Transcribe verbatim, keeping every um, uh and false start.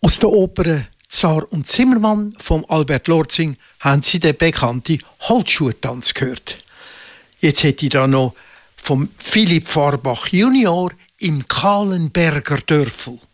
Aus der Oper «Zar und Zimmermann» von Albert Lorzing haben Sie den bekannten Holzschuhtanz gehört. Jetzt hätte ich da noch vom Philipp Fahrbach Junior im Kahlenberger Dörfel.